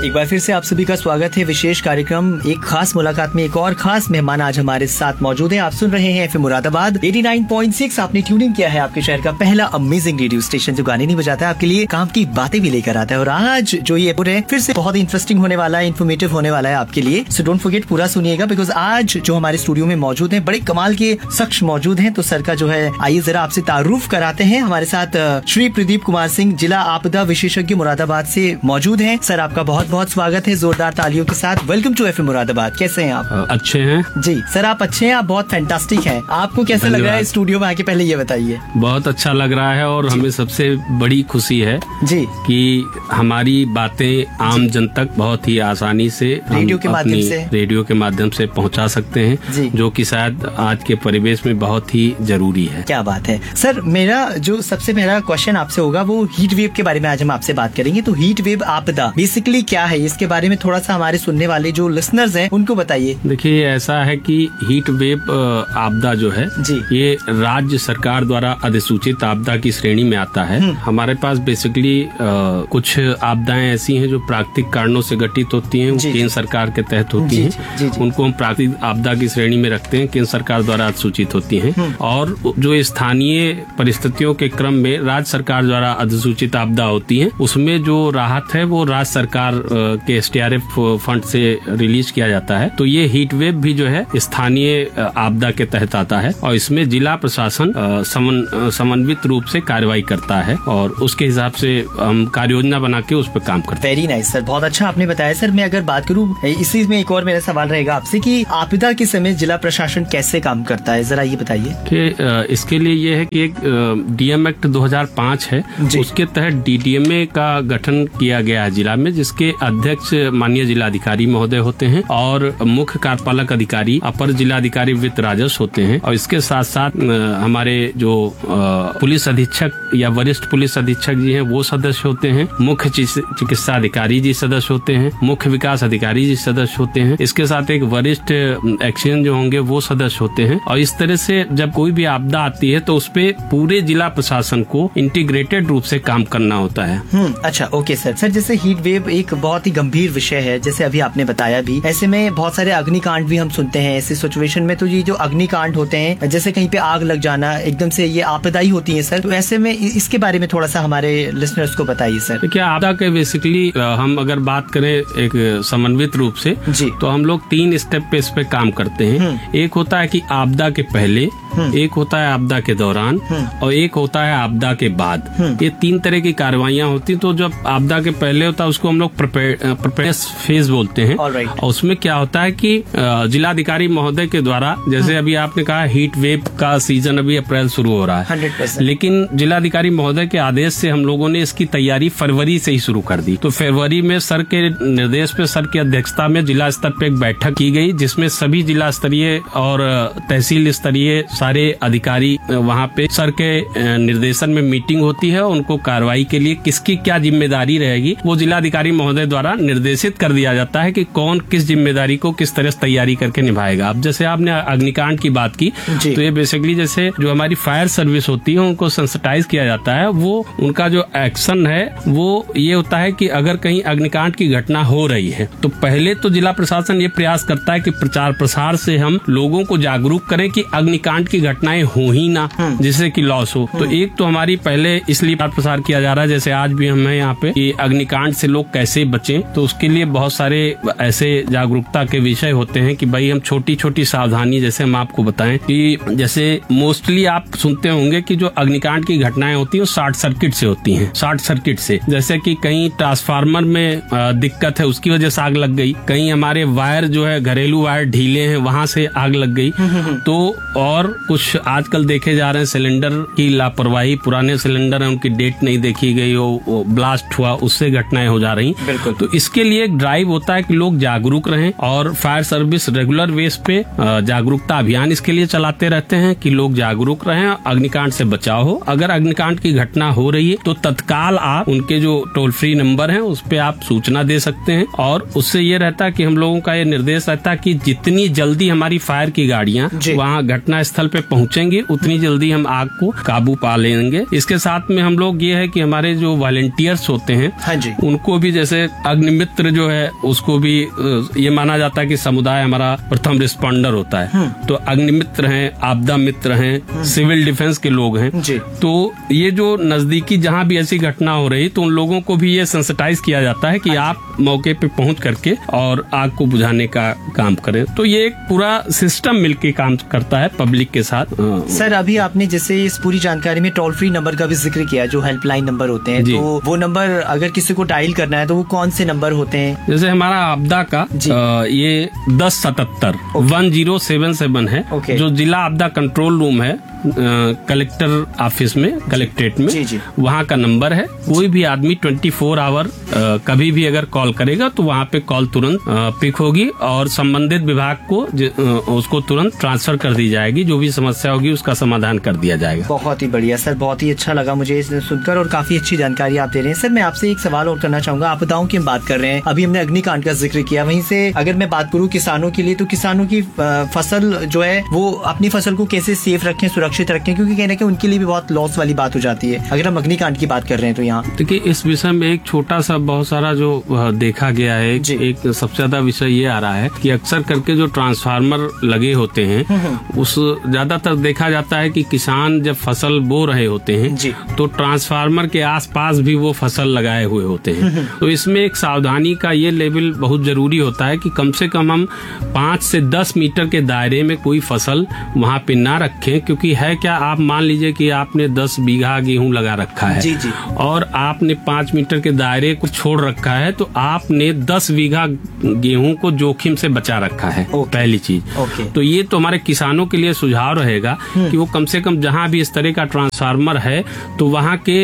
एक बार फिर से आप सभी का स्वागत है विशेष कार्यक्रम एक खास मुलाकात में। एक और खास मेहमान आज हमारे साथ मौजूद हैं। आप सुन रहे हैं एफएम मुरादाबाद 89.6। आपने ट्यूनिंग किया है आपके शहर का पहला अमेजिंग रेडियो स्टेशन जो गाने नहीं बजाता है, आपके लिए काम की बातें भी लेकर आता है। और आज जो ये पूरे फिर से बहुत इंटरेस्टिंग होने वाला है, इन्फॉर्मेटिव होने वाला है आपके लिए। सो डोंट फॉरगेट, पूरा सुनिएगा, बिकॉज आज जो हमारे स्टूडियो में मौजूद है बड़े कमाल के शख्स मौजूद है। तो सर का जो है आइए जरा आपसे तारुफ कराते हैं। हमारे साथ श्री प्रदीप कुमार सिंह, जिला आपदा विशेषज्ञ मुरादाबाद से मौजूद हैं। सर आपका बहुत बहुत स्वागत है जोरदार तालियों के साथ। Welcome to FM Moradabad. कैसे हैं आप? अच्छे हैं जी सर, आप अच्छे हैं, आप बहुत फैंटास्टिक हैं। आपको कैसा लग रहा है स्टूडियो में आके, पहले ये बताइए। बहुत अच्छा लग रहा है और हमें सबसे बड़ी खुशी है जी कि हमारी बातें आम जन तक बहुत ही आसानी से रेडियो के माध्यम से पहुंचा सकते हैं, जो कि शायद आज के परिवेश में बहुत ही जरूरी है। क्या बात है सर। मेरा जो सबसे पहला क्वेश्चन आपसे होगा वो हीट वेव के बारे में आज हम आपसे बात करेंगे। तो हीट वेव आपदा बेसिकली क्या है, इसके बारे में थोड़ा सा हमारे सुनने वाले जो लिसनर्स हैं उनको बताइए। देखिए, ऐसा है कि हीट वेव आपदा जो है जी, ये राज्य सरकार द्वारा अधिसूचित आपदा की श्रेणी में आता है। हमारे पास बेसिकली कुछ आपदाएं ऐसी हैं जो प्राकृतिक कारणों से घटित होती हैं, केंद्र सरकार के तहत होती हैं। उनको हम प्राकृतिक आपदा की श्रेणी में रखते हैं, केंद्र सरकार द्वारा अधिसूचित होती हैं। और जो स्थानीय परिस्थितियों के क्रम में राज्य सरकार द्वारा अधिसूचित आपदा होती है, उसमें जो राहत है वो राज्य सरकार के SDRF फंड से रिलीज किया जाता है। तो ये हीट वेव भी जो है स्थानीय आपदा के तहत आता है और इसमें जिला प्रशासन समन्वित रूप से कार्रवाई करता है और उसके हिसाब से हम कार्य योजना बना के उस पर काम करते हैं। वेरी नाइस सर, बहुत अच्छा आपने बताया। सर मैं अगर बात करूँ इसी में, एक और मेरा सवाल रहेगा आपसे कि आपदा के समय जिला प्रशासन कैसे काम करता है, जरा ये बताइए। इसके लिए ये है कि एक DM एक्ट 2005 है, उसके तहत DDMA का गठन किया गया है जिला में, जिसके अध्यक्ष माननीय जिलाधिकारी महोदय होते हैं और मुख्य कार्यपालक अधिकारी अपर जिलाधिकारी वित्त राजस्व होते हैं। और इसके साथ साथ हमारे जो पुलिस अधीक्षक या वरिष्ठ पुलिस अधीक्षक जी हैं वो सदस्य होते हैं, मुख्य चिकित्सा अधिकारी जी सदस्य होते हैं, मुख्य विकास अधिकारी जी सदस्य होते हैं। इसके साथ एक वरिष्ठ एक्शन जो होंगे वो सदस्य होते हैं। और इस तरह से जब कोई भी आपदा आती है तो उस पे पूरे जिला प्रशासन को इंटीग्रेटेड रूप से काम करना होता है। अच्छा, ओके सर। सर जैसे हीट वेव एक बहुत ही गंभीर विषय है, जैसे अभी आपने बताया भी, ऐसे में बहुत सारे अग्निकांड भी हम सुनते हैं। ऐसी सिचुएशन में तो ये जो अग्निकांड होते हैं, जैसे कहीं पे आग लग जाना, एकदम से ये आपदा ही होती है सर। तो ऐसे में इसके बारे में थोड़ा सा हमारे लिसनर्स को बताइए सर। देखिए, आपदा के बेसिकली हम अगर बात करें एक समन्वित रूप से जी, तो हम लोग 3 स्टेप पे इस पे काम करते हैं। एक होता है कि आपदा के पहले, एक होता है आपदा के दौरान और एक होता है आपदा के बाद। ये 3 तरह की कार्रवाइयां होती हैं। तो जब आपदा के पहले होता है उसको हम लोग प्रिपेयर्स फेज बोलते हैं। और उसमें क्या होता है कि जिलाधिकारी महोदय के द्वारा, जैसे अभी आपने कहा हीट वेव का सीजन अभी अप्रैल शुरू हो रहा है 100%। लेकिन जिलाधिकारी महोदय के आदेश से हम लोगों ने इसकी तैयारी फरवरी से ही शुरू कर दी। तो फरवरी में सर के निर्देश पे, सर की अध्यक्षता में जिला स्तर पे एक बैठक की गई, जिसमें सभी जिला स्तरीय और तहसील स्तरीय सारे अधिकारी वहाँ पे सर के निर्देशन में मीटिंग होती है। उनको कार्रवाई के लिए किसकी क्या जिम्मेदारी रहेगी वो जिलाधिकारी महोदय द्वारा निर्देशित कर दिया जाता है कि कौन किस जिम्मेदारी को किस तरह से तैयारी करके निभाएगा। अब जैसे आपने अग्निकांड की बात की, तो ये बेसिकली जैसे जो हमारी फायर सर्विस होती है उनको सेंसिटाइज किया जाता है। वो उनका जो एक्शन है वो ये होता है कि अगर कहीं अग्निकांड की घटना हो रही है तो पहले तो जिला प्रशासन ये प्रयास करता है कि प्रचार प्रसार से हम लोगों को जागरूक करें कि अग्निकांड की घटनाएं हो ही ना, जिससे कि लॉस हो। तो एक तो हमारी पहले इसलिए प्रसार किया जा रहा है, जैसे आज भी हमें यहाँ पे कि अग्निकांड से लोग कैसे बचें, तो उसके लिए बहुत सारे ऐसे जागरूकता के विषय होते हैं कि भाई हम छोटी छोटी सावधानी, जैसे हम आपको बताएं कि जैसे मोस्टली आप सुनते होंगे कि जो अग्निकांड की घटनाएं होती है वो शॉर्ट सर्किट से होती हैं। शॉर्ट सर्किट से जैसे कि कहीं ट्रांसफार्मर में दिक्कत है उसकी वजह से आग लग गई, कहीं हमारे वायर जो है घरेलू वायर ढीले हैं वहां से आग लग गई। तो और कुछ आजकल देखे जा रहे हैं सिलेंडर की लापरवाही, पुराने सिलेंडर है उनकी डेट नहीं देखी गई, वो ब्लास्ट हुआ, उससे घटनाएं हो जा रही। तो इसके लिए एक ड्राइव होता है कि लोग जागरूक रहें और फायर सर्विस रेगुलर बेस पे जागरूकता अभियान इसके लिए चलाते रहते हैं कि लोग जागरूक रहें, अग्निकांड से बचाव हो। अगर अग्निकांड की घटना हो रही है तो तत्काल आप उनके जो टोल फ्री नंबर है उस पे आप सूचना दे सकते हैं। और उससे ये रहता है कि हम लोगों का ये निर्देश रहता है कि जितनी जल्दी हमारी फायर की गाड़ियां वहाँ घटना स्थल पे पहुंचेंगी उतनी जल्दी हम आग को काबू पा लेंगे। इसके साथ में हम लोग ये है कि हमारे जो वॉलंटियर्स होते हैं, हाँ जी, उनको भी जैसे अग्निमित्र जो है उसको भी ये माना जाता है कि समुदाय हमारा प्रथम रिस्पॉन्डर होता है। तो अग्निमित्र हैं, आपदा मित्र हैं, सिविल डिफेंस के लोग हैं। तो ये जो नजदीकी जहाँ भी ऐसी घटना हो रही तो उन लोगों को भी ये सेंसिटाइज किया जाता है कि आप मौके पे पहुंच करके और आग को बुझाने का काम करें। तो ये एक पूरा सिस्टम मिलके काम करता है पब्लिक के साथ। सर अभी आपने जैसे इस पूरी जानकारी में टोल फ्री नंबर का भी जिक्र किया, जो हेल्पलाइन नंबर होते हैं, तो वो नंबर अगर किसी को डायल करना है तो वो कौन से नंबर होते हैं? जैसे हमारा आपदा का ये 1077 1077 है, जो जिला आपदा कंट्रोल रूम है कलेक्टर ऑफिस में, कलेक्ट्रेट में, वहाँ का नंबर है। कोई भी आदमी 24 आवर कभी भी अगर कॉल करेगा तो वहाँ पे कॉल तुरंत पिक होगी और संबंधित विभाग को उसको तुरंत ट्रांसफर कर दी जाएगी। जो भी समस्या होगी उसका समाधान कर दिया जाएगा। बहुत ही बढ़िया सर, बहुत ही अच्छा लगा मुझे सुनकर और काफी अच्छी जानकारी आप दे रहे हैं। सर मैं आपसे एक सवाल और करना चाहूंगा। आपदाओं की हम बात कर रहे हैं, अभी हमने अग्निकांड का जिक्र किया, वहीं से अगर मैं बात करूँ किसानों के लिए, तो किसानों की फसल जो है वो अपनी फसल को कैसे सेफ रखें, सुरक्षित रखें, क्योंकि कहने के उनके लिए भी बहुत लॉस वाली बात हो जाती है अगर हम अग्निकांड की बात कर रहे हैं। तो यहाँ देखिए इस विषय में एक छोटा सा बहुत सारा जो देखा गया है, एक सबसे ज्यादा विषय ये आ रहा है कि अक्सर करके जो ट्रांसफार्मर लगे होते हैं उस ज्यादातर देखा जाता है कि किसान जब फसल बो रहे होते हैं तो ट्रांसफार्मर के आसपास भी वो फसल लगाए हुए होते हैं। तो इसमें एक सावधानी का ये लेवल बहुत जरूरी होता है कि कम से कम हम 5 से 10 मीटर के दायरे में कोई फसल वहाँ पे ना रखें, क्योंकि है क्या, आप मान लीजिए कि आपने 10 बीघा गेहूं लगा रखा है और आपने 5 मीटर के दायरे को छोड़ रखा है, तो आपने 10 बीघा गेहूं को जोखिम से बचा रखा है। पहली चीज तो ये तो हमारे किसानों के लिए सुझाव रहेगा कि वो कम से कम जहां भी इस तरह का ट्रांसफार्मर है तो वहां के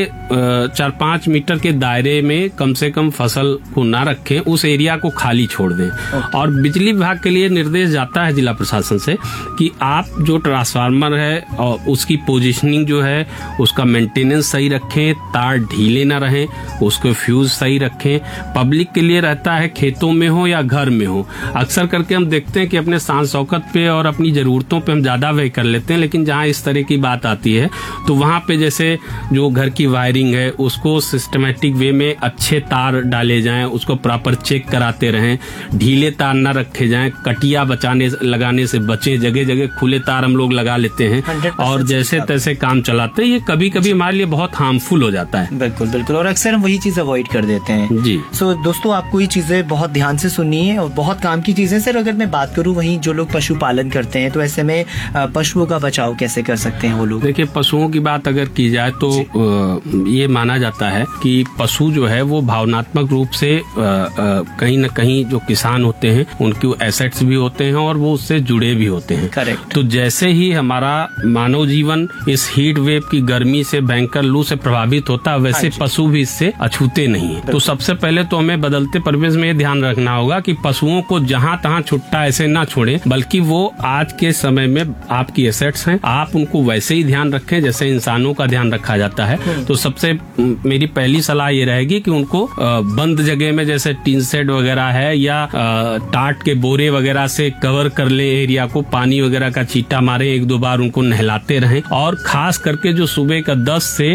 4-5 मीटर के दायरे में कम से कम फसल को ना रखें, उस एरिया को खाली छोड़ दें। और बिजली विभाग के लिए निर्देश जाता है जिला प्रशासन से कि आप जो ट्रांसफार्मर है और उसकी पोजीशनिंग जो है उसका मेंटेनेंस सही रखें, तार ढीले ना रहें, उसको फ्यूज सही रखें। पब्लिक के लिए रहता है खेतों में हो या घर में हो, अक्सर करके हम देखते हैं कि अपने शान शौकत पे और अपनी जरूरतों पे हम ज्यादा व्यय कर लेते हैं, लेकिन जहाँ इस तरह की बात आती है तो वहाँ पे जैसे जो घर की वायरिंग है उसको सिस्टमेटिक वे में अच्छे तार डाले जाएं, उसको प्रॉपर चेक कराते रहें, ढीले तार न रखे जाएं, कटिया लगाने से बचें। जगह जगह खुले तार हम लोग लगा लेते हैं और जैसे तैसे काम चलाते हैं, ये कभी कभी हमारे लिए बहुत हार्मफुल हो जाता है। बिल्कुल बिल्कुल, और अक्सर हम वही चीज अवॉइड कर देते हैं जी। सो दोस्तों आपको ये चीजें बहुत ध्यान से सुननी है और बहुत काम की चीजें। सर अगर मैं बात करूं वहीं जो लोग पशुपालन करते हैं तो ऐसे में पशुओं का बचाव कैसे कर सकते हैं वो लोग? देखिए पशुओं की बात अगर की जाए तो ये माना जाता है कि पशु जो है वो भावनात्मक रूप से कहीं न कहीं जो किसान होते हैं उनके एसेट्स भी होते हैं और वो उससे जुड़े भी होते हैं। करेक्ट। तो जैसे ही हमारा मानव जीवन इस हीट वेव की गर्मी से, भयंकर लू से प्रभावित होता है, वैसे पशु भी इससे अछूते नहीं है। तो सबसे पहले तो हमें बदलते परिवेश में ये ध्यान रखना होगा कि पशुओं को जहाँ तहाँ छुट्टा ऐसे ना छोड़े, बल्कि वो आज के समय में आपकी एसेट्स हैं, आप उनको वैसे ही ध्यान रखें जैसे इंसानों का ध्यान रखा जाता है। तो सबसे मेरी पहली सलाह ये रहेगी कि उनको बंद जगह में, जैसे टीन शेड वगैरह है या टाट के बोरे वगैरह से कवर कर ले एरिया को, पानी वगैरह का छींटा मारे, 1-2 बार उनको नहलाते रहें। और खास करके जो सुबह का 10 से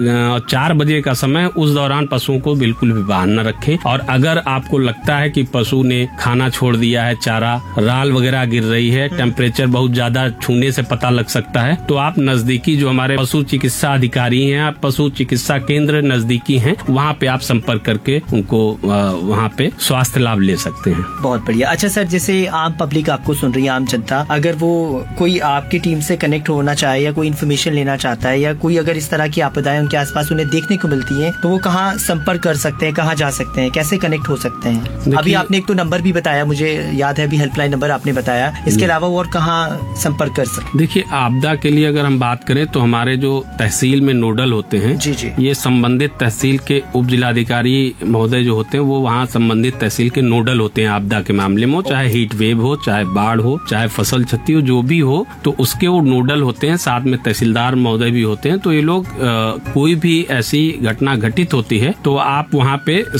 4 बजे का समय, उस दौरान पशुओं को बिल्कुल भी बाहर न रखें। और अगर आपको लगता है कि पशु ने खाना छोड़ दिया है, चारा, राल वगैरह गिर रही है, टेम्परेचर बहुत ज्यादा छूने से पता लग सकता है, तो आप नजदीकी जो हमारे पशु चिकित्सा अधिकारी हैं, पशु चिकित्सा केंद्र नजदीकी हैं, वहाँ पे आप संपर्क करके उनको वहाँ पे स्वास्थ्य लाभ ले सकते हैं। बहुत बढ़िया। अच्छा सर, जैसे आम पब्लिक आपको सुन रही है, आम जनता, अगर वो कोई आपकी टीम से कनेक्ट होना चाहे या कोई इन्फॉर्मेशन लेना चाहता है या कोई अगर इस तरह की आपदाएं उनके आसपास उन्हें देखने को मिलती हैं, तो वो कहाँ संपर्क कर सकते हैं, कहाँ जा सकते हैं, कैसे कनेक्ट हो सकते हैं? अभी आपने एक तो नंबर भी बताया, मुझे याद है, अभी हेल्पलाइन नंबर आपने बताया, इसके अलावा और कहाँ संपर्क कर सकते हैं? देखिए आपदा के लिए अगर हम बात करें तो हमारे जो तहसील में नोडल होते हैं, ये संबंधित तहसील के उप जिलाधिकारी महोदय जो होते हैं वो वहाँ संबंधित तहसील के नोडल होते हैं आपदा के मामले में, चाहे हीट वेव हो, चाहे बाढ़ हो, चाहे फसल क्षति हो, जो भी हो, तो उसके वो नोडल होते हैं। साथ में तहसीलदार महोदय भी होते हैं। तो ये लोग कोई भी ऐसी घटना घटित होती है तो आप वहाँ पे सहायता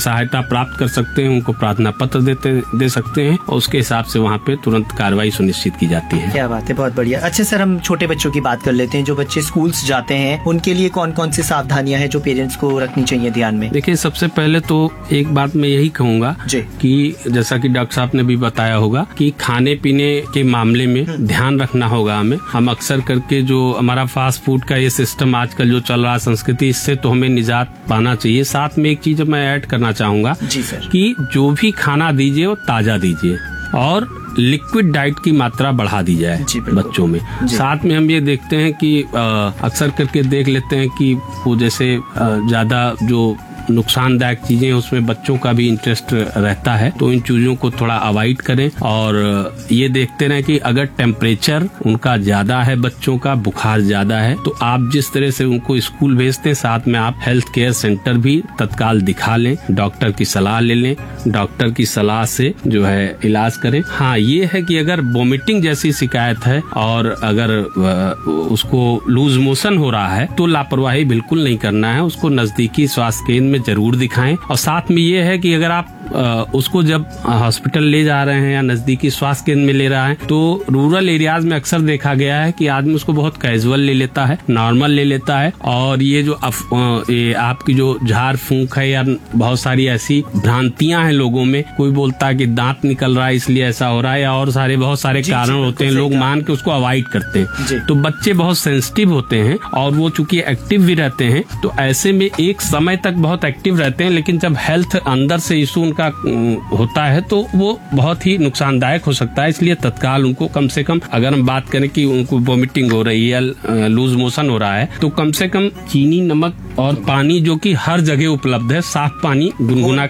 प्राप्त कर सकते हैं, उनको प्रार्थना पत्र दे सकते हैं और उसके हिसाब से वहाँ पे तुरंत कार्रवाई सुनिश्चित की जाती है। क्या बात है, बहुत बढ़िया। अच्छा सर, हम छोटे बच्चों की बात कर लेते हैं। जो बच्चे स्कूल्स जाते हैं उनके लिए कौन कौन सी सावधानियां हैं जो पेरेंट्स को रखनी चाहिए ध्यान में? देखिए, सबसे पहले तो एक बात मैं यही कहूँगा कि जैसा कि डॉक्टर साहब ने भी बताया होगा कि खाने पीने के मामले में ध्यान रखना होगा हमें। हम अक्सर करके जो हमारा फास्ट फूड का ये सिस्टम आजकल जो चल रहा है संस्कृति, इससे तो हमें निजात पाना चाहिए। साथ में एक चीज मैं ऐड करना चाहूंगा कि जो भी खाना दीजिए वो ताजा दीजिए और लिक्विड डाइट की मात्रा बढ़ा दी जाए बच्चों में। साथ में हम ये देखते हैं कि अक्सर करके देख लेते हैं कि वो जैसे ज्यादा जो नुकसानदायक चीजें उसमें बच्चों का भी इंटरेस्ट रहता है, तो इन चीजों को थोड़ा अवॉइड करें और ये देखते रहें कि अगर टेम्परेचर उनका ज्यादा है, बच्चों का बुखार ज्यादा है, तो आप जिस तरह से उनको स्कूल भेजते हैं साथ में आप हेल्थ केयर सेंटर भी तत्काल दिखा लें, डॉक्टर की सलाह ले लें, डॉक्टर की सलाह से जो है इलाज करें। हाँ, ये है कि अगर वोमिटिंग जैसी शिकायत है और अगर उसको लूज मोशन हो रहा है तो लापरवाही बिल्कुल नहीं करना है, उसको नजदीकी स्वास्थ्य केंद्र में जरूर दिखाएं। और साथ में ये है कि अगर आप उसको जब हॉस्पिटल ले जा रहे हैं या नजदीकी स्वास्थ्य केंद्र में ले रहा है तो रूरल एरियाज में अक्सर देखा गया है कि आदमी उसको बहुत कैजुअल ले लेता है, नॉर्मल ले लेता है और ये जो आपकी जो झाड़ फूंक है या बहुत सारी ऐसी भ्रांतियां हैं लोगों में, कोई बोलता है कि दांत निकल रहा है इसलिए ऐसा हो रहा है या और सारे बहुत सारे कारण होते हैं, लोग मान के उसको अवॉइड करते हैं। तो बच्चे बहुत सेंसिटिव होते हैं और वो चूंकि एक्टिव भी रहते हैं तो ऐसे में एक समय तक बहुत एक्टिव रहते हैं, लेकिन जब हेल्थ अंदर से इशू उनका होता है तो वो बहुत ही नुकसानदायक हो सकता है। इसलिए तत्काल उनको कम से कम, अगर हम बात करें कि उनको वोमिटिंग हो रही है, लूज मोशन हो रहा है, तो कम से कम चीनी, नमक और पानी जो कि हर जगह उपलब्ध है, साफ पानी गुनगुना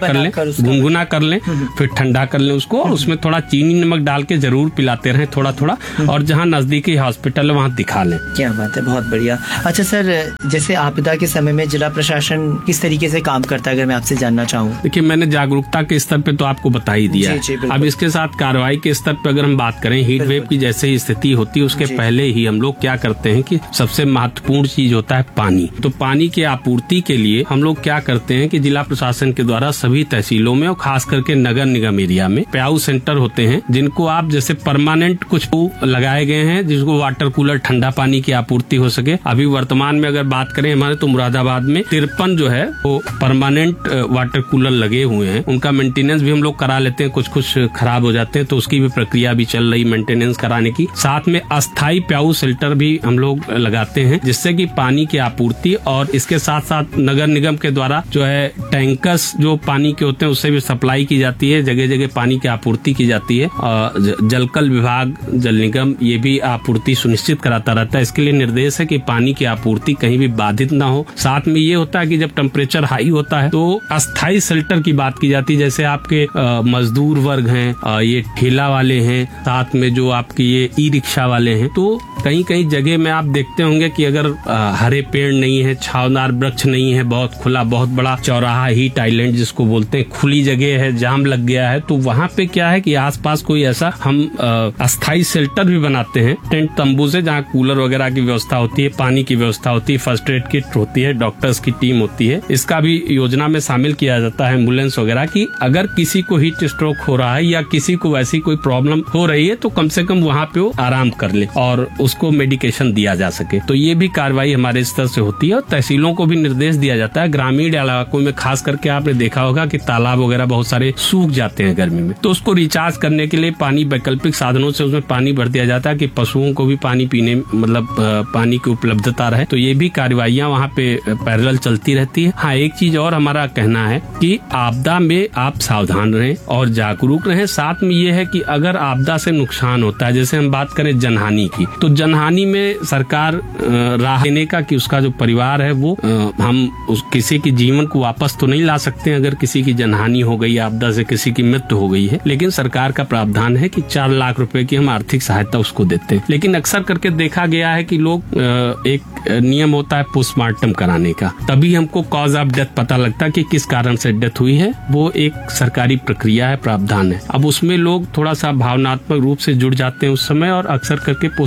कर लें, फिर ठंडा कर लें उसको और उसमें थोड़ा चीनी नमक डाल के जरूर पिलाते रहें थोड़ा थोड़ा, और जहाँ नजदीकी हॉस्पिटल है वहाँ दिखा लें। क्या बात है, बहुत बढ़िया। अच्छा सर, जैसे आपदा के समय में जिला प्रशासन किस तरीके से काम करता है, अगर मैं आपसे जानना चाहूँ? देखिए, मैंने जागरूकता के स्तर पे तो आपको बता ही दिया है। अब इसके साथ कार्रवाई के स्तर पे अगर हम बात करें, हीट वेव की जैसे ही स्थिति होती है उसके पहले ही हम लोग क्या करते हैं कि सबसे महत्वपूर्ण चीज होता है पानी। तो पानी की आपूर्ति के लिए हम लोग क्या करते हैं कि जिला प्रशासन के द्वारा सभी तहसीलों में और खास करके नगर निगम एरिया में प्याऊ सेंटर होते हैं, जिनको आप जैसे परमानेंट कुछ लगाए गए हैं जिसको वाटर कूलर, ठंडा पानी की आपूर्ति हो सके। अभी वर्तमान में अगर बात करें हमारे तो मुरादाबाद में 53 जो है वो परमानेंट वाटर कूलर लगे हुए हैं। उनका मेंटेनेंस भी हम लोग करा लेते हैं, कुछ खराब हो जाते हैं तो उसकी भी प्रक्रिया भी चल रही मेंटेनेंस कराने की। साथ में अस्थायी प्याऊ शेल्टर भी हम लोग लगाते हैं जिससे कि पानी की आपूर्ति, और इसके साथ साथ नगर निगम के द्वारा जो है टैंकर्स जो पानी के होते हैं उससे भी सप्लाई की जाती है, जगह जगह पानी की आपूर्ति की जाती है। जलकल विभाग, जल निगम ये भी आपूर्ति सुनिश्चित कराता रहता है। इसके लिए निर्देश है कि पानी की आपूर्ति कहीं भी बाधित ना हो। साथ में ये होता है कि जब टेम्परेचर हाई होता है तो अस्थायी शेल्टर की बात की जाती है, जैसे आपके मजदूर वर्ग हैं, ये ठेला वाले हैं, साथ में जो आपके ये ई रिक्शा वाले हैं, तो कहीं कहीं जगह में आप देखते होंगे कि अगर हरे पेड़ नहीं है, छावदार वृक्ष नहीं है, बहुत खुला, बहुत बड़ा चौराहा, हीट आइलैंड जिसको बोलते हैं, खुली जगह है, जाम लग गया है, तो वहाँ पे क्या है कि आसपास कोई ऐसा हम अस्थायी शेल्टर भी बनाते हैं टेंट तंबू से, जहाँ कूलर वगैरह की व्यवस्था होती है, पानी की व्यवस्था होती है, फर्स्ट एड किट होती है, डॉक्टर्स की टीम होती है। इसका भी योजना में शामिल किया जाता है एम्बुलेंस वगैरह की। अगर किसी को हीट स्ट्रोक हो रहा है या किसी को वैसी कोई प्रॉब्लम हो रही है तो कम से कम वहाँ पे वो आराम कर ले और उसको मेडिकेशन दिया जा सके। तो ये भी कार्रवाई हमारे स्तर से होती है और तहसीलों को भी निर्देश दिया जाता है। ग्रामीण इलाकों में खास करके आपने देखा होगा कि तालाब वगैरह बहुत सारे सूख जाते हैं गर्मी में, तो उसको रिचार्ज करने के लिए पानी वैकल्पिक साधनों से उसमें पानी भर दिया जाता है कि पशुओं को भी पानी पीने मतलब पानी की उपलब्धता रहे। तो ये भी कार्रवाइयाँ वहाँ पे पैरेलल चलती रहती है। हाँ, एक चीज और हमारा कहना है कि आपदा में आप सावधान रहें और जागरूक रहें। साथ में ये है कि अगर आपदा से नुकसान होता है, जैसे हम बात करें जनहानि की, तो जनहानि में सरकार राह देने का कि उसका जो परिवार है वो हम किसी के जीवन को वापस तो नहीं ला सकते हैं अगर किसी की जनहानि हो गई, आपदा से किसी की मृत्यु हो गई है, लेकिन सरकार का प्रावधान है कि 4 लाख रुपए की हम आर्थिक सहायता उसको देते हैं। लेकिन अक्सर करके देखा गया है कि लोग एक नियम होता है पोस्टमार्टम कराने का, तभी हमको कॉज ऑफ डेथ पता लगता है कि किस कारण से डेथ हुई है। वो एक सरकारी प्रक्रिया है, प्रावधान है। अब उसमें लोग थोड़ा सा भावनात्मक रूप से जुड़ जाते हैं उस समय और अक्सर करके पोस्टमार्टम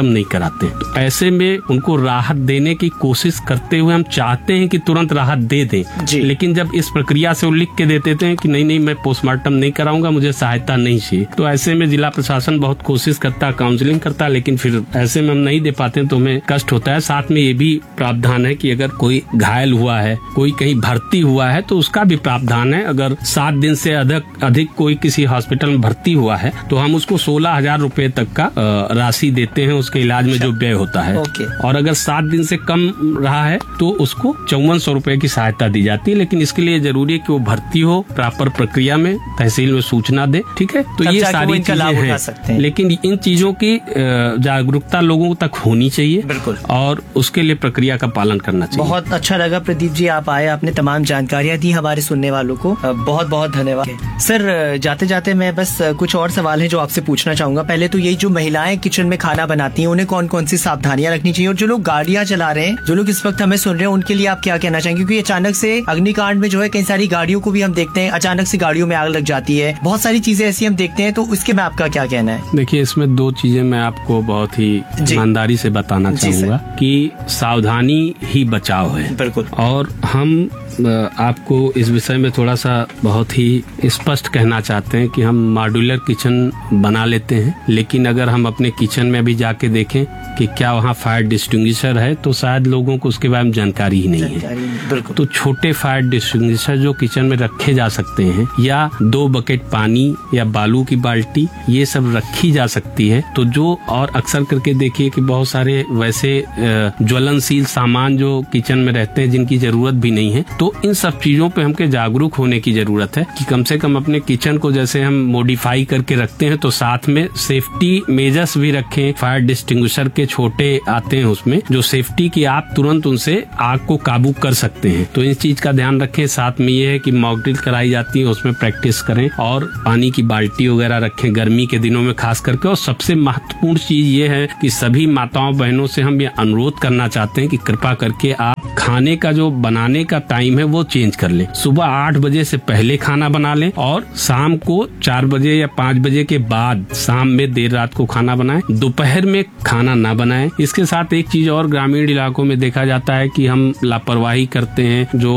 नहीं कराते हैं। तो ऐसे में उनको राहत देने की कोशिश करते हुए हम चाहते हैं कि तुरंत राहत दे दें, लेकिन जब इस प्रक्रिया से वो लिख के देते थे कि नहीं मैं पोस्टमार्टम नहीं कराऊंगा, मुझे सहायता नहीं चाहिए, तो ऐसे में जिला प्रशासन बहुत कोशिश करता, काउंसलिंग करता, लेकिन फिर ऐसे में हम नहीं दे पाते तो हमें कष्ट होता है। साथ में ये भी प्रावधान है कि अगर कोई घायल हुआ है, कोई कहीं भर्ती हुआ है, तो उसका भी प्रावधान है। अगर 7 दिन से अधिक कोई किसी हॉस्पिटल में भर्ती हुआ है तो हम उसको 16,000 रुपए तक का राशि देते हैं उसके इलाज में जो व्यय होता है। और अगर 7 दिन से कम रहा है तो उसको 5400 रुपए की सहायता दी जाती है। लेकिन इसके लिए जरूरी है कि वो भर्ती हो, प्रॉपर प्रक्रिया में तहसील में सूचना दे, ठीक है। तो ये सारी चीजें हैं, लेकिन इन चीजों की जागरूकता लोगों तक होनी चाहिए, बिल्कुल, और उसके लिए प्रक्रिया का पालन करना चाहिए। बहुत अच्छा लगा प्रदीप जी, आप आए, आपने तमाम जानकारियां दी हमारे सुनने वालों को, बहुत बहुत धन्यवाद। सर, जाते जाते मैं बस कुछ और सवाल है जो आपसे पूछना चाहूंगा। पहले तो यही, जो महिलाएं किचन में खाना बनाती हैं उन्हें कौन कौन सी सावधानियां रखनी चाहिए, और जो लोग गाड़ियां चला रहे हैं, जो लोग इस वक्त हमें सुन रहे हैं, उनके लिए आप क्या कहना चाहेंगे? क्योंकि अचानक से अग्निकांड में जो है कई सारी गाड़ियों को भी हम देखते हैं, अचानक से गाड़ियों में आग लग जाती है, बहुत सारी चीजें ऐसी हम देखते हैं, तो उसके में आपका क्या कहना है? देखिए, इसमें 2 चीजें मैं आपको बहुत ही ईमानदारी से बताना चाहूंगा कि सावधानी ही बचाव है, बिल्कुल। और हम आपको इस विषय में थोड़ा सा बहुत ही स्पष्ट कहना चाहते हैं कि हम मॉड्यूलर किचन बना लेते हैं, लेकिन अगर हम अपने किचन में भी जाके देखें कि क्या वहाँ फायर डिस्टिंग्विशर है, तो शायद लोगों को उसके बारे में जानकारी ही नहीं है। तो छोटे फायर डिस्टिंग्विशर जो किचन में रखे जा सकते हैं, या 2 बकेट पानी या बालू की बाल्टी, ये सब रखी जा सकती है। तो जो, और अक्सर करके देखिए कि बहुत सारे वैसे ज्वलनशील सामान जो किचन में रहते हैं जिनकी जरूरत भी नहीं है, तो इन सब चीजों पे हमके जागरूक होने की जरूरत है कि कम से कम अपने किचन को जैसे हम मॉडिफाई करके रखते हैं, तो साथ में सेफ्टी मेजर्स भी रखें। फायर डिस्टिंग्विशर के छोटे आते हैं उसमें, जो सेफ्टी की आप तुरंत उनसे आग को काबू कर सकते हैं, तो इस चीज का ध्यान रखें। साथ में ये है कि मॉक ड्रिल कराई जाती है, उसमें प्रैक्टिस करें, और पानी की बाल्टी वगैरह रखें गर्मी के दिनों में खास करके। और सबसे महत्वपूर्ण चीज ये है कि सभी माताओं बहनों से हम ये अनुरोध करना चाहते हैं कि कृपा करके आप खाने का जो बनाने का टाइम है वो चेंज कर लें। सुबह 8 बजे से पहले खाना बना लें, और शाम को 4 बजे या 5 बजे के बाद, शाम में देर रात को खाना बनाएं। दोपहर में खाना ना बनाएं। इसके साथ एक चीज और ग्रामीण इलाकों में देखा जाता है कि हम लापरवाही करते हैं, जो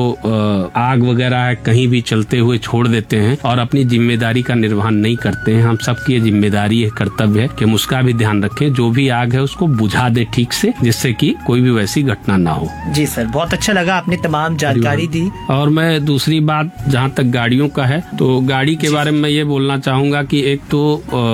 आग वगैरह है कहीं भी चलते हुए छोड़ देते हैं और अपनी जिम्मेदारी का निर्वहन नहीं करते हैं। हम सबकी ये जिम्मेदारी है, कर्तव्य है कि हम उसका भी ध्यान रखें। जो भी आग है उसको बुझा दे ठीक से, जिससे कि कोई भी वैसी घटना ना हो। जी सर, बहुत अच्छा लगा, आपने तमाम जानकारी दी। और मैं दूसरी बात, जहाँ तक गाड़ियों का है, तो गाड़ी के बारे में मैं ये बोलना चाहूंगा कि एक तो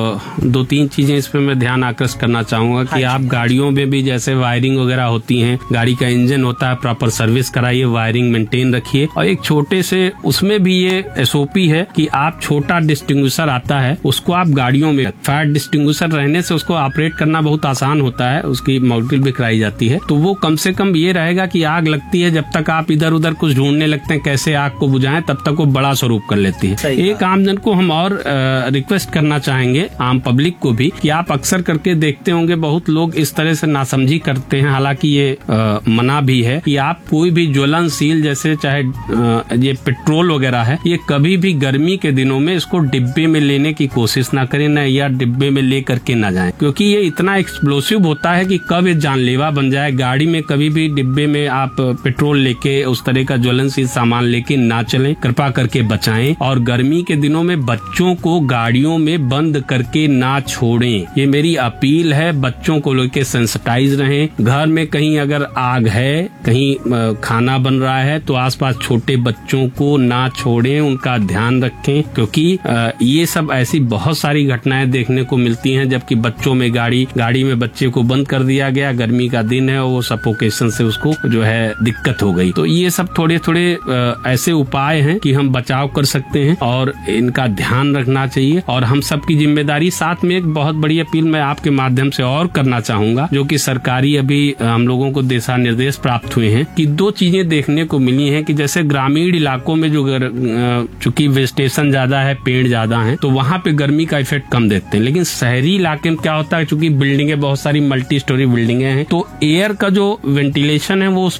2-3 चीजें इस पे मैं ध्यान आकर्षित करना चाहूंगा कि आप गाड़ियों में भी जैसे वायरिंग वगैरह होती है, गाड़ी का इंजन होता है, प्रॉपर सर्विस कराइए, वायरिंग मेंटेन रखिए। और एक छोटे से उसमें भी ये SOP है कि आप छोटा डिस्टिंग्विशर आता है उसको आप गाड़ियों में, फायर डिस्टिंग्विशर रहने से उसको ऑपरेट करना बहुत आसान होता है, उसकी मॉड्यूल भी कराई जाती है। तो वो कम से कम ये रहेगा कि आग लगती है, जब तक आप इधर उधर कुछ ढूंढने लगते हैं कैसे आग को बुझाएं, तब तक वो बड़ा स्वरूप कर लेती है। एक आमजन को हम और रिक्वेस्ट करना चाहेंगे, आम पब्लिक को भी, कि आप अक्सर करके देखते होंगे बहुत लोग इस तरह से नासमझी करते हैं, हालांकि ये मना भी है कि आप कोई भी ज्वलनशील, जैसे चाहे ये पेट्रोल वगैरह है, ये कभी भी गर्मी के दिनों में इसको डिब्बे में लेने की कोशिश ना करें, ना या डिब्बे में ले करके ना जाएं, क्योंकि ये इतना एक्सप्लोसिव होता है कि कब ये जानलेवा बन जाए। गाड़ी में कभी भी डिब्बे में आप पेट्रोल लेके, उस तरह का ज्वलनशील सामान लेके ना चलें, कृपा करके बचाएं। और गर्मी के दिनों में बच्चों को गाड़ियों में बंद करके ना छोड़ें, ये मेरी अपील है। बच्चों को लेके सेंसिटाइज रहें। घर में कहीं अगर आग है, कहीं खाना बन रहा है, तो आसपास छोटे बच्चों को ना छोड़ें, उनका ध्यान रखें, क्योंकि ये सब ऐसी बहुत सारी घटनाएं देखने को मिलती हैं, जबकि बच्चों में गाड़ी में बच्चे को बंद कर दिया गया, गर्मी का दिन है, वो सफोकेशन से उसको जो है दिक्कत हो गई। तो ये सब थोड़े थोड़े ऐसे उपाय हैं कि हम बचाव कर सकते हैं, और इनका ध्यान रखना चाहिए, और हम सबकी जिम्मेदारी। साथ में एक बहुत बड़ी अपील मैं आपके माध्यम से और करना चाहूंगा, जो कि सरकारी अभी हम लोगों को दिशा निर्देश प्राप्त हुए हैं, कि 2 चीजें देखने को मिली हैं कि जैसे ग्रामीण इलाकों में जो चूंकि वेजिटेशन ज्यादा है, पेड़ ज्यादा हैं, तो वहाँ पे गर्मी का इफेक्ट कम देखते हैं। लेकिन शहरी इलाके में क्या होता है, चूंकि बिल्डिंगें बहुत सारी मल्टी स्टोरी बिल्डिंगें हैं, तो एयर का जो वेंटिलेशन है वो उस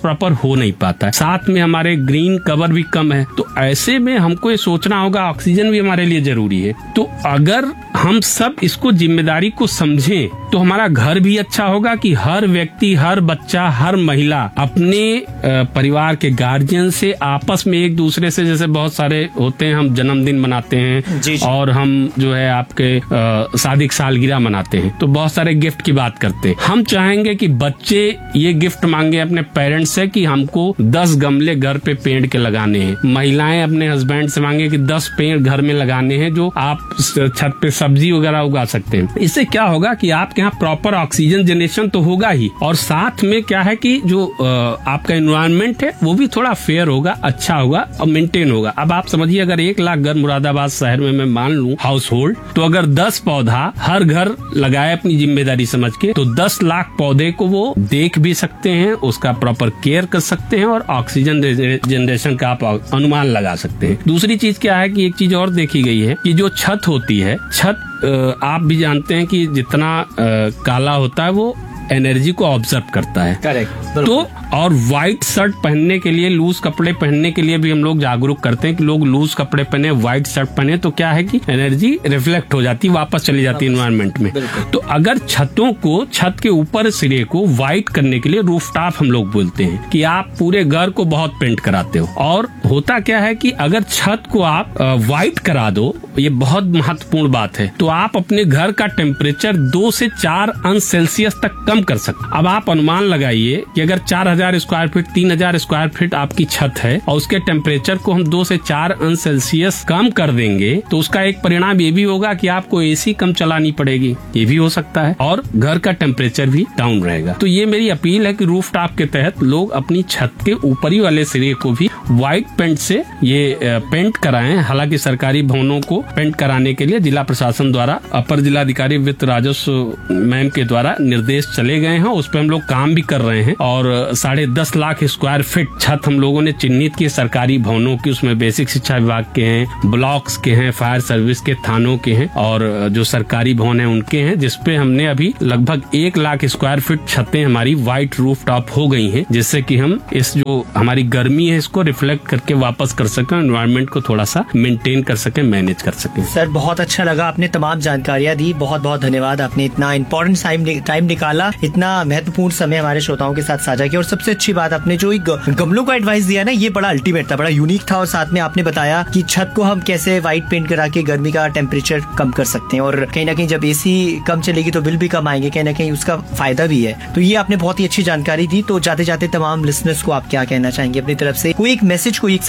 प्रॉपर हो नहीं पाता है, साथ में हमारे ग्रीन कवर भी कम है। तो ऐसे में हमको ये सोचना होगा ऑक्सीजन भी हमारे लिए जरूरी है। तो अगर हम सब इसको जिम्मेदारी को समझें तो हमारा घर भी अच्छा होगा कि हर व्यक्ति, हर बच्चा, हर महिला अपने परिवार के गार्जियन से आपस में एक दूसरे से, जैसे बहुत सारे होते हैं हम जन्मदिन मनाते हैं जी। और हम जो है आपके शादी सालगिरह मनाते हैं तो बहुत सारे गिफ्ट की बात करते हैं। हम चाहेंगे कि बच्चे ये गिफ्ट मांगे अपने पेरेंट्स से कि हमको 10 गमले घर पे पेड़ के लगाने हैं, महिलाएं अपने हस्बैंड से मांगे कि 10 पेड़ घर में लगाने हैं जो आप छत पे सब्जी वगैरह उगा सकते हैं। इससे क्या होगा कि आपके यहाँ प्रॉपर ऑक्सीजन जनरेशन तो होगा ही, और साथ में क्या है कि जो आपका एनवायरनमेंट है वो भी थोड़ा फेयर होगा, अच्छा होगा और मेंटेन होगा। अब आप समझिए अगर 1 लाख घर मुरादाबाद शहर में मैं मान लूं हाउस होल्ड, तो अगर 10 पौधा हर घर लगाए अपनी जिम्मेदारी समझ के, तो 10 लाख पौधे को वो देख भी सकते हैं, उसका प्रॉपर केयर कर सकते हैं और ऑक्सीजन जनरेशन का आप अनुमान लगा सकते हैं। दूसरी चीज क्या है कि एक चीज और देखी गई है कि जो छत होती है, छत आप भी जानते हैं कि जितना काला होता है वो एनर्जी को ऑब्जर्व करता है। करेक्ट। तो और व्हाइट शर्ट पहनने के लिए, लूज कपड़े पहनने के लिए भी हम लोग जागरूक करते हैं कि लोग लूज कपड़े पहने, व्हाइट शर्ट पहने, तो क्या है कि एनर्जी रिफ्लेक्ट हो जाती है, वापस चली जाती है एनवायरनमेंट में। तो अगर छतों को, छत के ऊपर सिरे को व्हाइट करने के लिए रूफटॉप हम लोग बोलते हैं कि आप पूरे घर को बहुत पेंट कराते हो, और होता क्या है कि अगर छत को आप व्हाइट करा दो, ये बहुत महत्वपूर्ण बात है, तो आप अपने घर का टेम्परेचर 2 से 4 अंश सेल्सियस तक कम कर सकते। अब आप अनुमान लगाइए कि अगर 4000 स्क्वायर फीट, 3000 स्क्वायर फीट आपकी छत है और उसके टेम्परेचर को हम 2 से 4 अंश सेल्सियस कम कर देंगे, तो उसका एक परिणाम ये भी होगा कि आपको एसी कम चलानी पड़ेगी, ये भी हो सकता है, और घर का टेम्परेचर भी डाउन रहेगा। तो ये मेरी अपील है कि रूफटॉप के तहत लोग अपनी छत के ऊपरी वाले सिरे को भी व्हाइट पेंट से ये पेंट कराएं। हालांकि सरकारी भवनों को पेंट कराने के लिए जिला प्रशासन द्वारा, अपर जिलाधिकारी वित्त राजस्व मैम के द्वारा निर्देश चले गए हैं, उस पर हम लोग काम भी कर रहे हैं, और 10.5 लाख स्क्वायर फीट छत हम लोगों ने चिन्हित की सरकारी भवनों की। उसमें बेसिक शिक्षा विभाग के हैं, ब्लॉक्स के हैं, फायर सर्विस के, थानों के हैं, और जो सरकारी भवन है उनके हैं, जिसपे हमने अभी लगभग 1 लाख स्क्वायर फीट छतें हमारी व्हाइट रूफ टॉप हो गई हैं, जिससे कि हम इस जो हमारी गर्मी है इसको रिफ्लेक्ट करके वापस कर सकें, एनवायरनमेंट को थोड़ा सा मेंटेन कर सकें, मैनेज कर सकें। सर बहुत अच्छा लगा, आपने तमाम जानकारियां दी, बहुत बहुत धन्यवाद। आपने इतना इम्पोर्टेंट टाइम निकाला, इतना महत्वपूर्ण समय हमारे श्रोताओं के साथ साझा किया, और सबसे अच्छी बात आपने जो गमलों का एडवाइस दिया ना, ये बड़ा अल्टीमेट था, बड़ा यूनिक था, और साथ में आपने बताया कि छत को हम कैसे व्हाइट पेंट करा के गर्मी का टेम्परेचर कम कर सकते हैं, और कहीं ना कहीं जब एसी कम चलेगी तो बिल भी कम आएंगे, कहीं ना कहीं उसका फायदा भी है। तो ये आपने बहुत ही अच्छी जानकारी दी। तो जाते जाते तमाम लिसनर्स को आप क्या कहना चाहेंगे अपनी तरफ से? कोई एक मैसेज, कोई एक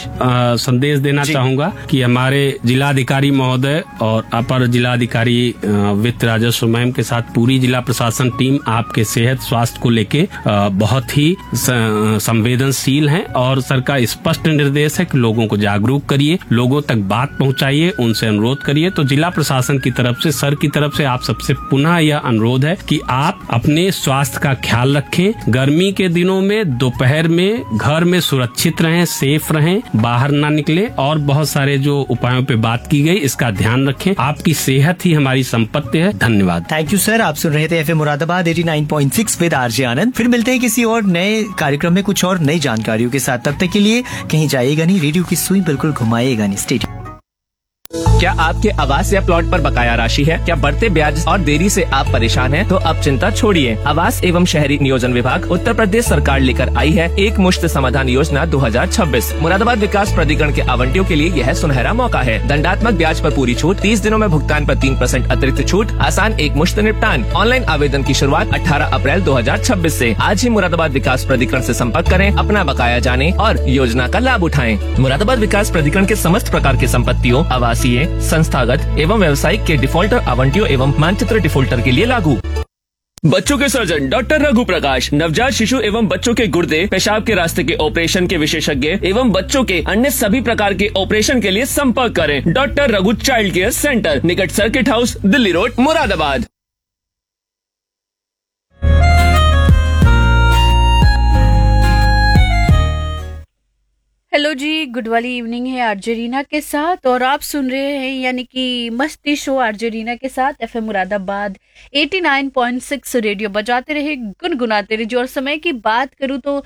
संदेश देना चाहूंगा कि हमारे जिलाधिकारी महोदय और अपर जिलाधिकारी वित्त राजस्व मैम के साथ पूरी जिला प्रशासन टीम आपके सेहत स्वास्थ्य को लेके बहुत ही संवेदनशील है, और सर का स्पष्ट निर्देश है कि लोगों को जागरूक करिए, लोगों तक बात पहुंचाइए, उनसे अनुरोध करिए। तो जिला प्रशासन की तरफ से, सर की तरफ से आप सबसे पुनः यह अनुरोध है कि आप अपने स्वास्थ्य का ख्याल रखें। गर्मी के दिनों में दोपहर में घर में सुरक्षित रहें, सेफ रहें, बाहर ना निकले, और बहुत सारे जो उपायों पे बात की गई इसका ध्यान रखें। आपकी सेहत ही हमारी संपत्ति है। धन्यवाद। Thank you sir. आप सुन रहे थे एफएम मुरादाबाद 89.6 विद आरजे आनंद। फिर मिलते हैं किसी और नए कार्यक्रम में कुछ और नई जानकारियों के साथ। तब तक के लिए कहीं जाइएगा नहीं, रेडियो की सुई बिल्कुल घुमाइएगा नहीं। Stay tuned. क्या आपके आवास या प्लॉट पर बकाया राशि है? क्या बढ़ते ब्याज और देरी से आप परेशान हैं? तो अब चिंता छोड़िए। आवास एवं शहरी नियोजन विभाग उत्तर प्रदेश सरकार लेकर आई है एक मुश्त समाधान योजना 2026। मुरादाबाद विकास प्राधिकरण के आवंटियों के लिए यह सुनहरा मौका है। दंडात्मक ब्याज पर पूरी छूट, 30 दिनों में भुगतान पर 3% अतिरिक्त छूट, आसान एक मुश्त निपटान। ऑनलाइन आवेदन की शुरुआत 18 अप्रैल 2026 से। आज ही मुरादाबाद विकास प्राधिकरण से संपर्क करें, अपना बकाया जाने और योजना का लाभ उठाएं। मुरादाबाद विकास प्राधिकरण के समस्त प्रकार की संपत्तियों, आवासीय, संस्थागत एवं व्यवसायिक के डिफॉल्टर, आवंटियों एवं मानचित्र डिफॉल्टर के लिए लागू। बच्चों के सर्जन डॉक्टर रघु प्रकाश, नवजात शिशु एवं बच्चों के गुर्दे, पेशाब के रास्ते के ऑपरेशन के विशेषज्ञ एवं बच्चों के अन्य सभी प्रकार के ऑपरेशन के लिए संपर्क करें। Doctor Raghu child care centre, निकट circuit house, Delhi road, Moradabad. Hello जी, गुड वाली इवनिंग है आरजे रीना के साथ और आप सुन रहे हैं यानी कि मस्ती शो आरजे रीना के साथ एफएम मुरादाबाद 89.6 रेडियो बजाते रहे गुनगुनाते रहे। जो और समय की बात करूं तो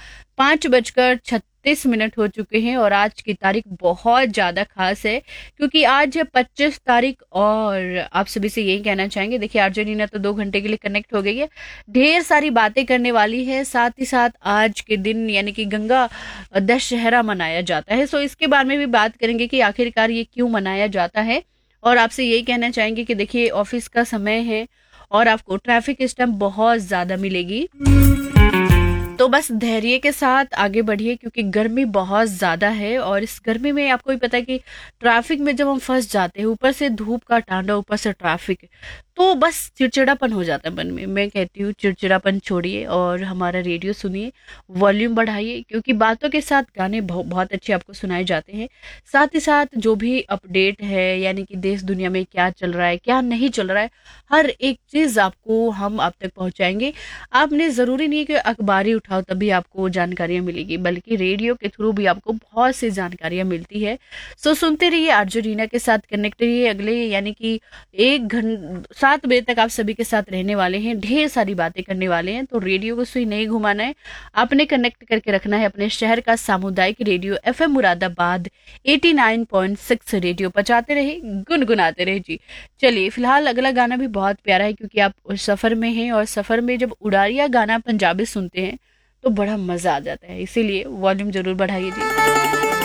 5:36 हो चुके हैं और आज की तारीख बहुत ज्यादा खास है क्योंकि आज है 25 तारीख। और आप सभी से यही कहना चाहेंगे, देखिए आरजे रीना तो 2 घंटे के लिए कनेक्ट हो गई है, ढेर सारी बातें करने वाली है। साथ ही साथ आज के दिन यानी कि गंगा दशहरा मनाया जाता है, सो इसके बारे में भी बात करेंगे कि आखिरकार ये क्यों मनाया जाता है। और आपसे यही कहना चाहेंगे कि देखिए ऑफिस का समय है और आपको ट्रैफिक इस टाइम बहुत ज्यादा मिलेगी, तो बस धैर्य के साथ आगे बढ़िए क्योंकि गर्मी बहुत ज्यादा है। और इस गर्मी में आपको भी पता है कि ट्रैफिक में जब हम फंस जाते हैं, ऊपर से धूप का तांडव, ऊपर से ट्रैफिक, तो बस चिड़चिड़ापन हो जाता है मन में। मैं कहती हूँ चिड़चिड़ापन छोड़िए और हमारा रेडियो सुनिए, वॉल्यूम बढ़ाइए क्योंकि बातों के साथ गाने बहुत अच्छे आपको सुनाए जाते हैं। साथ ही साथ जो भी अपडेट है यानी कि देश दुनिया में क्या चल रहा है क्या नहीं चल रहा है, हर एक चीज आपको हम आप तक पहुंचाएंगे। आपने जरूरी नहीं कि अखबारी उठाओ तभी आपको जानकारियां मिलेगी, बल्कि रेडियो के थ्रू भी आपको बहुत सी जानकारियां मिलती है। सो सुनते रहिए आरजे रीना के साथ, कनेक्ट रहिए। अगले यानी कि 7 बजे तक आप सभी के साथ रहने वाले हैं, ढेर सारी बातें करने वाले हैं। तो रेडियो को सुई नहीं घुमाना है, आपने कनेक्ट करके रखना है अपने शहर का सामुदायिक रेडियो एफएम मुरादाबाद 89.6 रेडियो। बचाते रहे गुनगुनाते रहे जी। चलिए फिलहाल अगला गाना भी बहुत प्यारा है क्योंकि आप सफर में हैं और सफर में जब उड़ारिया गाना पंजाबी सुनते हैं तो बड़ा मजा आ जाता है, इसीलिए वॉल्यूम जरूर बढ़ाइए जी।